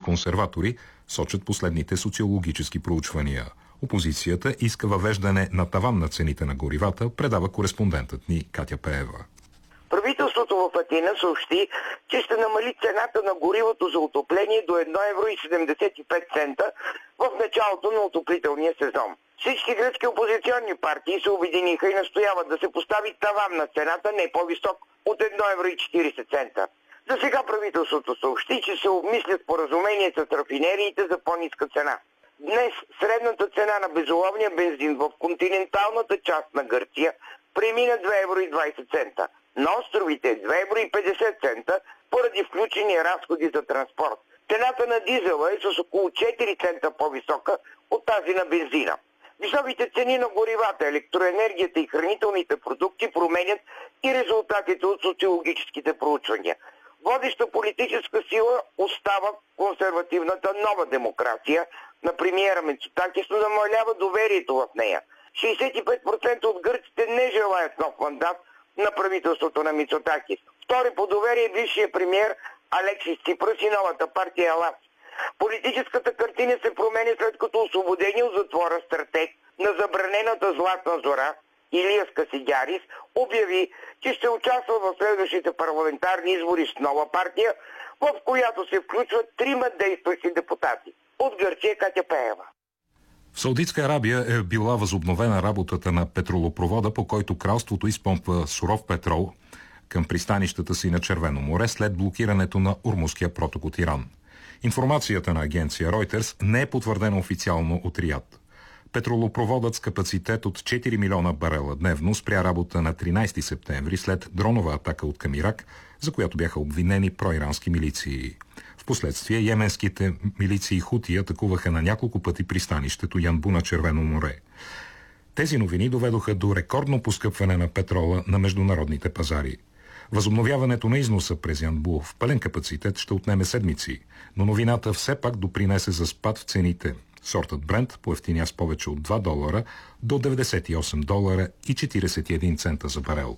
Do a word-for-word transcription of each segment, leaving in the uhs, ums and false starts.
консерватори, сочат последните социологически проучвания. Опозицията иска въвеждане на таван на цените на горивата, предава кореспондентът ни Катя Пеева. Правителството в Атина съобщи, че ще намали цената на горивото за отопление до едно евро и седемдесет и пет цента в началото на отоплителния сезон. Всички гръцки опозиционни партии се обединиха и настояват да се постави таван на цената не по-висок от едно евро и четиридесет цента. За сега правителството съобщи, че се обмислят споразумение с рафинериите за по-ниска цена. Днес средната цена на безоловния бензин в континенталната част на Гърция премина две евро и двадесет цента. На островите две евро и петдесет цента поради включени разходи за транспорт. Цената на дизела е с около четири цента по-висока от тази на бензина. Високите цени на горивата, електроенергията и хранителните продукти променят и резултатите от социологическите проучвания. Водеща политическа сила остава консервативната Нова демокрация на премиера Мицотакис, но намалява доверието в нея. шейсет и пет процента от гърците не желаят нов мандат на правителството на Мицотакис. Втори по доверие е бившия премиер Алексис Ципрас и новата партия ЕЛАС. Политическата картина се променя след като освободени от затвора стратег на забранената Златна зора Илиас Касидярис обяви, че ще участва в следващите парламентарни избори с нова партия, в която се включват трима действащи депутати. От Гърция Катя Пеева. В Саудитска Арабия е била възобновена работата на петролопровода, по който кралството изпомпва суров петрол към пристанищата си на Червено море след блокирането на Ормузския проток от Иран. Информацията на агенция Reuters не е потвърдена официално от Риад. Петролопроводът с капацитет от четири милиона барела дневно спря работа на тринадесети септември след дронова атака от към Ирак, за която бяха обвинени проирански милиции. Впоследствие йеменските милиции Хути атакуваха на няколко пъти пристанището Янбу на Червено море. Тези новини доведоха до рекордно поскъпване на петрола на международните пазари. Възобновяването на износа през Янбу в пълен капацитет ще отнеме седмици, но новината все пак допринесе за спад в цените. Сортът Брент поевтиня с повече от два долара до деветдесет и осем долара и четиридесет и един цента за барел.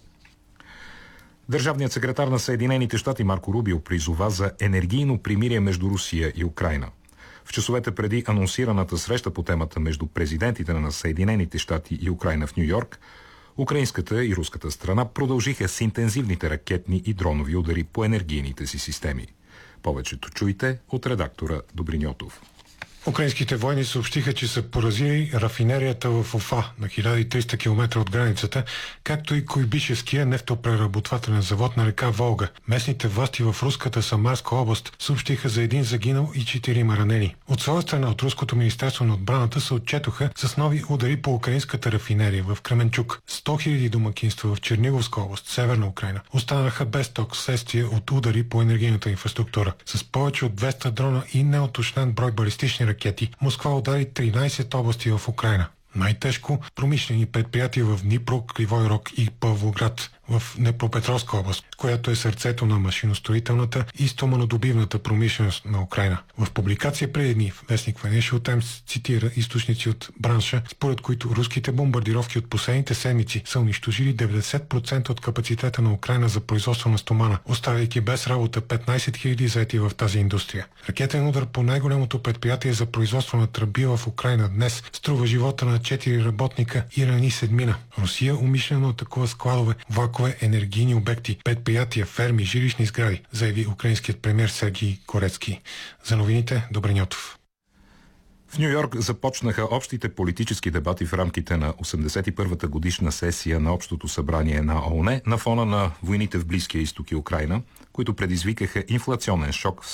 Държавният секретар на Съединените щати Марко Рубио призова за енергийно примирие между Русия и Украйна. В часовете преди анонсираната среща по темата между президентите на Съединените щати и Украйна в Ню Йорк, украинската и руската страна продължиха с интензивните ракетни и дронови удари по енергийните си системи. Повечето чуйте от редактора Добриньотов. Украинските войни съобщиха, че са поразили рафинерията в Уфа на хиляда и триста километра от границата, както и Куйбишевския нефтопреработвателен завод на река Волга. Местните власти в руската Самарска област съобщиха за един загинал и четирима ранени. От своя страна от Руското министерство на отбраната се отчетоха с нови удари по украинската рафинерия в Кременчук. сто хиляди домакинства в Черниговска област, Северна Украйна, останаха без ток вследствие от удари по енергийната инфраструктура. С повече от двеста дрона и неуточнен брой балистични ракети, Москва удари тринадесет области в Украйна. Най-тежко промишлени предприятия в Днипро, Кривой Рог и Павлоград в Днепропетровска област, която е сърцето на машиностроителната и стоманодобивната промишленост на Украйна. В публикация преди дни в вестник Financial Times цитира източници от бранша, според които руските бомбардировки от последните седмици са унищожили деветдесет процента от капацитета на Украйна за производство на стомана, оставяйки без работа петнадесет хиляди заети в тази индустрия. Ракетен удар по най-голямото предприятие за производство на тръби в Украйна днес струва живота на четири работника и рани седмина. Русия умишлено атакува складове, влакове, енергийни обекти, предприятия, ферми, жилищни сгради, заяви украинският премиер Сергий Корецки. За новините Добриньотов. В Ню Йорк започнаха общите политически дебати в рамките на осемдесет и първата годишна сесия на Общото събрание на ООН на фона на войните в Близкия изток и Украйна, които предизвикаха инфлационен шок в